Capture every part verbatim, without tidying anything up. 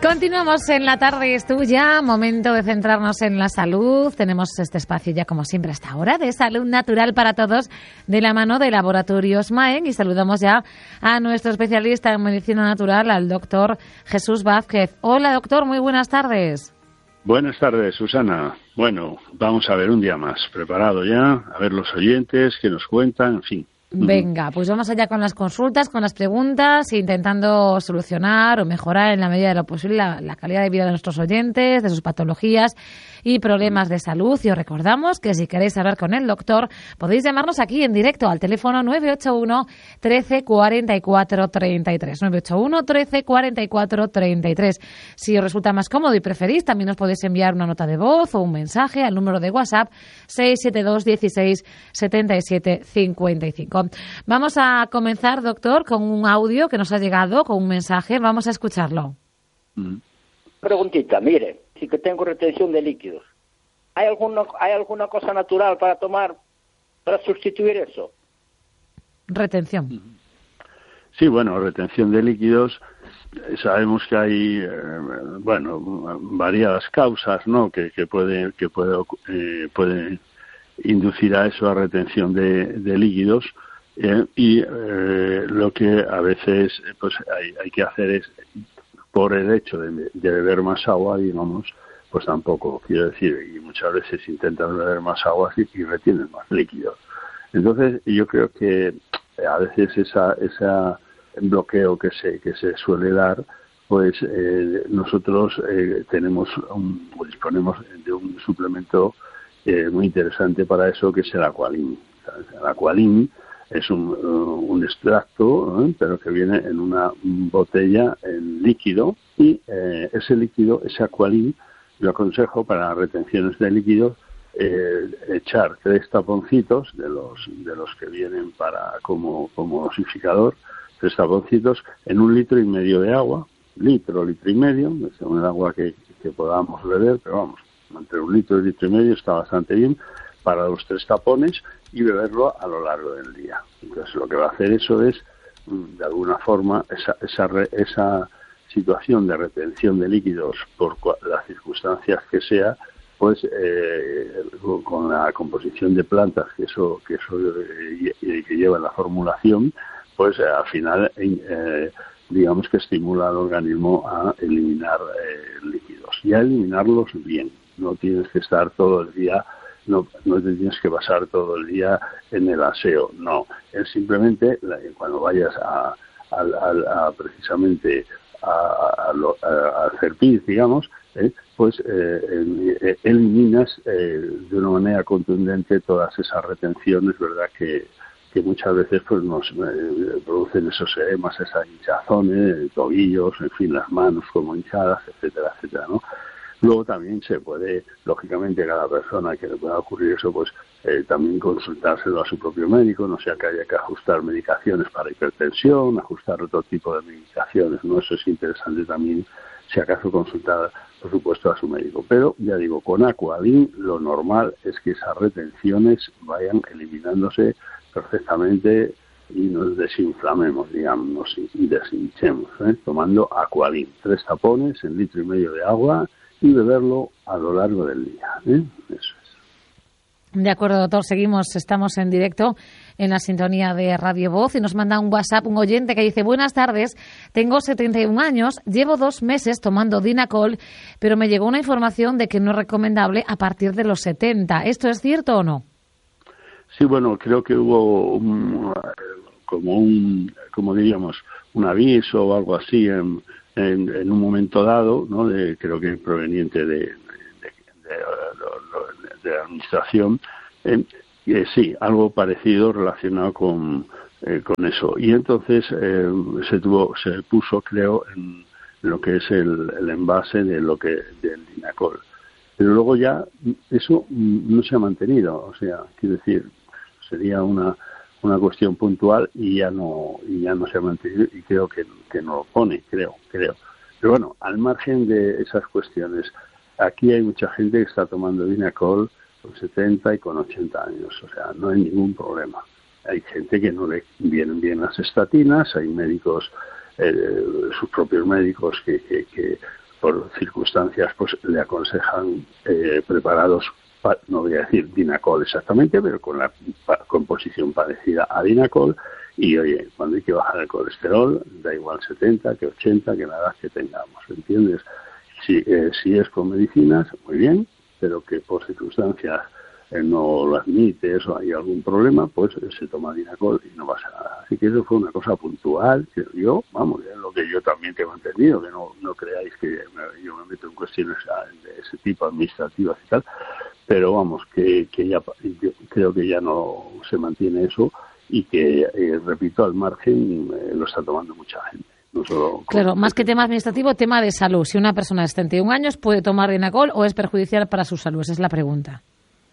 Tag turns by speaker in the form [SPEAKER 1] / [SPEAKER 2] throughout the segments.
[SPEAKER 1] Continuamos en La Tarde es Tuya, momento de centrarnos en la salud. Tenemos este espacio ya como siempre hasta ahora de salud natural para todos de la mano de Laboratorios Maen y saludamos ya a nuestro especialista en medicina natural, al doctor Jesús Vázquez. Hola doctor, muy buenas tardes.
[SPEAKER 2] Buenas tardes, Susana. Bueno, vamos a ver un día más, preparado ya, a ver los oyentes que nos cuentan, en fin.
[SPEAKER 1] Venga, pues vamos allá con las consultas, con las preguntas, intentando solucionar o mejorar en la medida de lo posible la, la calidad de vida de nuestros oyentes, de sus patologías y problemas de salud. Y os recordamos que si queréis hablar con el doctor, podéis llamarnos aquí en directo al teléfono nueve ocho uno, trece, cuarenta y cuatro, treinta y tres. nueve ocho uno, trece, cuarenta y cuatro, treinta y tres. Si os resulta más cómodo y preferís, también os podéis enviar una nota de voz o un mensaje al número de WhatsApp seis siete dos, dieciséis, setenta y siete, cincuenta y cinco. Vamos a comenzar, doctor, con un audio que nos ha llegado, con un mensaje. Vamos a escucharlo.
[SPEAKER 3] Preguntita, mire, sí que tengo retención de líquidos. ¿Hay alguna, ¿Hay alguna cosa natural para tomar, para sustituir eso?
[SPEAKER 1] Retención.
[SPEAKER 2] Sí, bueno, retención de líquidos. Sabemos que hay, eh, bueno, variadas causas, ¿no? Que, que puede, que puede, eh, puede inducir a eso, a retención de, de líquidos. Eh, y eh, lo que a veces pues hay, hay que hacer es, por el hecho de, de beber más agua, digamos, pues tampoco, quiero decir, y muchas veces intentan beber más agua y, y retienen más líquidos. Entonces, yo creo que a veces esa esa bloqueo que se que se suele dar, pues eh, nosotros eh, tenemos un, disponemos de un suplemento eh, muy interesante para eso, que es el Aqualin. El Aqualin es un, uh, un extracto, ¿eh? pero que viene en una botella en líquido y eh, ese líquido, ese Aqualin, lo aconsejo para retenciones de líquidos, eh, echar tres taponcitos de los de los que vienen para como como dosificador, tres taponcitos en un litro y medio de agua, litro, litro y medio, según el agua que, que podamos beber, pero vamos, entre un litro y litro y medio está bastante bien para los tres tapones y beberlo a lo largo del día. Entonces lo que va a hacer eso es, de alguna forma, esa esa, re, esa situación de retención de líquidos por las circunstancias que sea, pues eh, con la composición de plantas que eso que eso eh, que lleva la formulación, pues eh, al final eh, digamos que estimula al organismo a eliminar eh, líquidos y a eliminarlos bien. No tienes que estar todo el día No, no te tienes que pasar todo el día en el aseo, no. Es simplemente cuando vayas a, a, a, a precisamente a, a, a, a hacer pis, digamos, eh, pues eh, eliminas eh, de una manera contundente todas esas retenciones, ¿verdad? Que, que muchas veces pues nos eh, producen esos edemas, esas hinchazones, tobillos, en fin, las manos como hinchadas, etcétera, etcétera, ¿no? Luego también se puede, lógicamente, cada persona que le pueda ocurrir eso, pues eh, también consultárselo a su propio médico, no sea que haya que ajustar medicaciones para hipertensión, ajustar otro tipo de medicaciones, ¿no? Eso es interesante también, si acaso consultar, por supuesto, a su médico. Pero, ya digo, con Aqualin lo normal es que esas retenciones vayan eliminándose perfectamente y nos desinflamemos, digamos, y deshinchemos, ¿eh? Tomando Aqualin, tres tapones en litro y medio de agua, y beberlo a lo largo del día, ¿eh? Eso es.
[SPEAKER 1] De acuerdo, doctor. Seguimos, estamos en directo en la sintonía de Radio Voz y nos manda un WhatsApp un oyente que dice: buenas tardes, tengo setenta y un años, llevo dos meses tomando Dinacol, pero me llegó una información de que no es recomendable a partir de los setenta. ¿Esto es cierto o no?
[SPEAKER 2] Sí, bueno, creo que hubo un, como un, como diríamos, un aviso o algo así en En, en un momento dado, ¿no? De, creo que proveniente de, de, de, de, de la administración, eh, eh, sí, algo parecido relacionado con, eh, con eso. Y entonces eh, se tuvo, se puso, creo, en lo que es el, el envase de lo que del Dinacol. Pero luego ya eso no se ha mantenido, o sea, quiero decir, sería una una cuestión puntual y ya no y ya no se ha mantenido y creo que, que no lo pone, creo, creo. Pero bueno, al margen de esas cuestiones, aquí hay mucha gente que está tomando Dinacol con setenta y con ochenta años, o sea, no hay ningún problema. Hay gente que no le vienen bien las estatinas, hay médicos, eh, sus propios médicos que, que, que por circunstancias, pues le aconsejan eh, preparados, pa, no voy a decir Dinacol exactamente, pero con la pa, composición parecida a Dinacol. Y oye, cuando hay que bajar el colesterol, da igual setenta que ochenta, que la edad que tengamos, ¿entiendes? Si, eh, si es con medicinas, muy bien, pero que por circunstancias eh, no lo admites o hay algún problema, pues eh, se toma Dinacol y no pasa nada. Así que eso fue una cosa puntual, que yo, vamos, es lo que yo también tengo entendido, que no, no creáis que me, yo me meto en cuestiones de ese tipo administrativas y tal, pero vamos, que, que ya yo creo que ya no se mantiene eso y que, eh, repito, al margen eh, lo está tomando mucha gente. No solo
[SPEAKER 1] claro, más que tema administrativo, tema de salud. Si una persona de setenta y un años puede tomar Dinacol o es perjudicial para su salud, esa es la pregunta.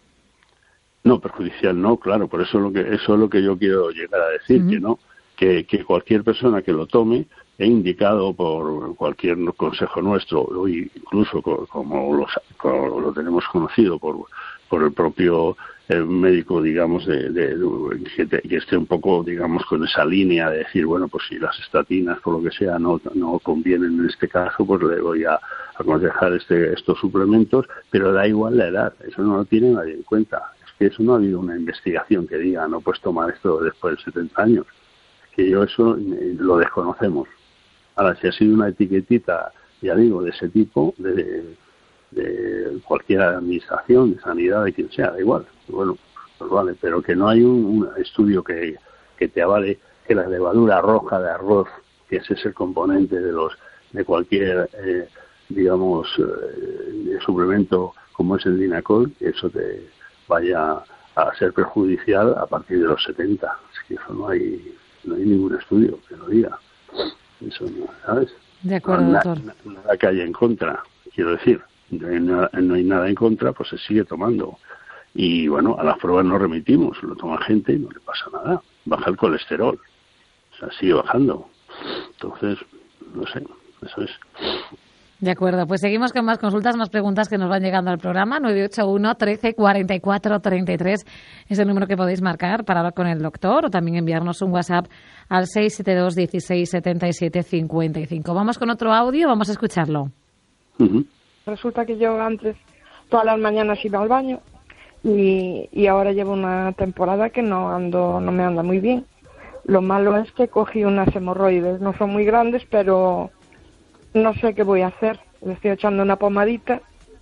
[SPEAKER 2] No, perjudicial no, claro, por eso es lo que eso es lo que yo quiero llegar a decir, uh-huh. que no, que, que cualquier persona que lo tome, he indicado por cualquier consejo nuestro, o incluso como, los, como lo tenemos conocido por por el propio eh, médico, digamos, de, de, de que, te, que esté un poco, digamos, con esa línea de decir, bueno, pues si las estatinas, por lo que sea, no no convienen en este caso, pues le voy a aconsejar este, estos suplementos, pero da igual la edad, eso no lo tiene nadie en cuenta. Es que eso no ha habido una investigación que diga, no puedes tomar esto después de setenta años. Es que yo eso eh, lo desconocemos. Ahora, si ha sido una etiquetita, ya digo, de ese tipo, de de cualquier administración, de sanidad, de quien sea, da igual, bueno, pues vale, pero que no hay un, un estudio que, que te avale que la levadura roja de arroz, que ese es el componente de los de cualquier, eh, digamos, eh, suplemento como es el Dinacol, que eso te vaya a ser perjudicial a partir de los setenta. Es que eso no hay, no hay ningún estudio que lo diga. Eso no, ¿sabes?
[SPEAKER 1] De acuerdo,
[SPEAKER 2] no,
[SPEAKER 1] doctor.
[SPEAKER 2] Nada, nada que haya en contra, quiero decir. No hay, nada, no hay nada en contra, pues se sigue tomando. Y bueno, a las pruebas nos remitimos, lo toma gente y no le pasa nada. Baja el colesterol, o sea, sigue bajando. Entonces, no sé, eso es.
[SPEAKER 1] De acuerdo, pues seguimos con más consultas, más preguntas que nos van llegando al programa. nueve ocho uno, trece, cuarenta y cuatro, treinta y tres es el número que podéis marcar para hablar con el doctor o también enviarnos un WhatsApp al seis siete dos, dieciséis, setenta y siete, cincuenta y cinco. Vamos con otro audio, vamos a escucharlo.
[SPEAKER 2] Uh-huh.
[SPEAKER 4] Resulta que yo antes todas las mañanas iba al baño y, y ahora llevo una temporada que no ando, no me anda muy bien. Lo malo es que cogí unas hemorroides, no son muy grandes, pero no sé qué voy a hacer. Le estoy echando una pomadita.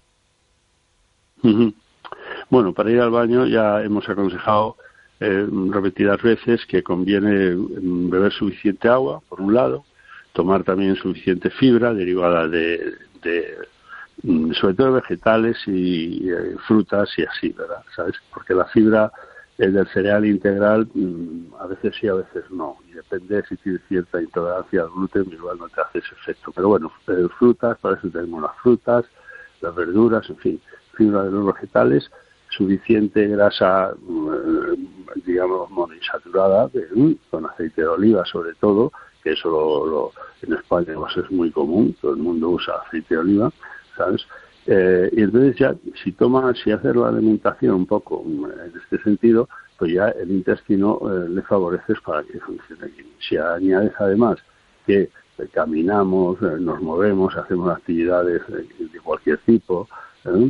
[SPEAKER 2] Uh-huh. Bueno, para ir al baño ya hemos aconsejado eh, repetidas veces que conviene beber suficiente agua, por un lado, tomar también suficiente fibra derivada de, de sobre todo de vegetales y, y eh, frutas y así, ¿verdad? ¿Sabes? Porque la fibra eh, del cereal integral mmm, a veces sí, a veces no. Y depende si tienes cierta intolerancia al gluten, igual no te hace ese efecto. Pero bueno, eh, frutas, para eso tenemos las frutas, las verduras, en fin, fibra de los vegetales, suficiente grasa, eh, digamos, monoinsaturada, eh, con aceite de oliva sobre todo, que eso lo, lo, en España pues, es muy común, todo el mundo usa aceite de oliva, ¿sabes? Eh, y entonces ya, si tomas, si haces la alimentación un poco en este sentido, pues ya el intestino eh, le favoreces para que funcione bien. Si añades además que eh, caminamos, eh, nos movemos, hacemos actividades de, de cualquier tipo, eh,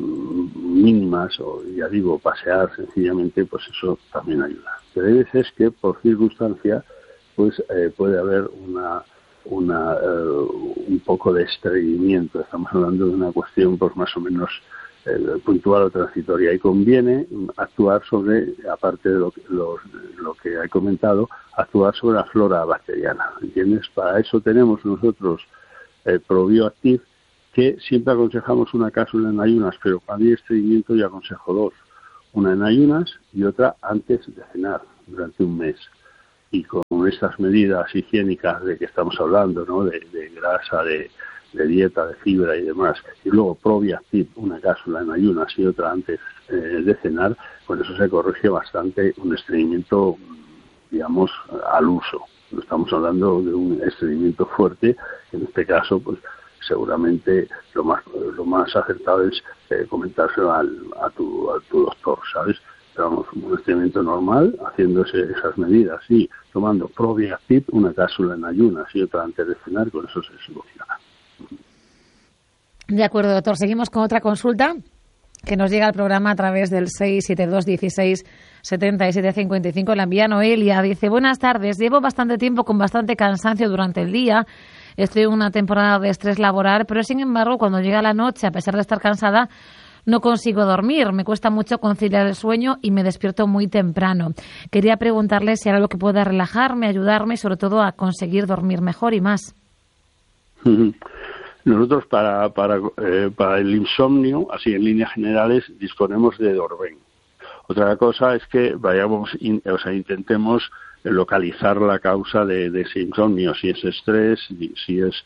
[SPEAKER 2] mínimas, o ya digo, pasear sencillamente, pues eso también ayuda. Pero hay veces que por circunstancia, pues eh, puede haber una una uh, un poco de estreñimiento. Estamos hablando de una cuestión pues más o menos eh, puntual o transitoria y conviene actuar sobre, aparte de lo que, lo, lo que he comentado, actuar sobre la flora bacteriana, ¿entiendes? Para eso tenemos nosotros eh, ProBioActive, que siempre aconsejamos una cápsula en ayunas, pero cuando hay estreñimiento yo aconsejo dos, una en ayunas y otra antes de cenar durante un mes. Y con estas medidas higiénicas de que estamos hablando, ¿no? De, de grasa, de, de dieta, de fibra y demás, y luego ProBioActive, una cápsula en ayunas y otra antes eh, de cenar, con eso se corrige bastante un estreñimiento, digamos, al uso. No estamos hablando de un estreñimiento fuerte, en este caso, pues seguramente lo más lo más acertado es eh, comentárselo al, a, tu, a tu doctor, ¿sabes? Vamos, un estreñimiento normal, haciéndose esas medidas y tomando ProBioActive, una cápsula en ayunas y otra antes de cenar, con eso se soluciona.
[SPEAKER 1] De acuerdo, doctor. Seguimos con otra consulta que nos llega al programa a través del seis siete dos, dieciséis, setenta y siete cincuenta y cinco. La envía Noelia. Dice, buenas tardes. Llevo bastante tiempo con bastante cansancio durante el día. Estoy en una temporada de estrés laboral, pero sin embargo, cuando llega la noche, a pesar de estar cansada, no consigo dormir. Me cuesta mucho conciliar el sueño y me despierto muy temprano. Quería preguntarle si hay algo que pueda relajarme, ayudarme y sobre todo a conseguir dormir mejor y más.
[SPEAKER 2] Nosotros para para eh, para el insomnio, así en líneas generales, disponemos de Dorben. Otra cosa es que vayamos, in, o sea, intentemos localizar la causa de, de ese insomnio, si es estrés, si, si es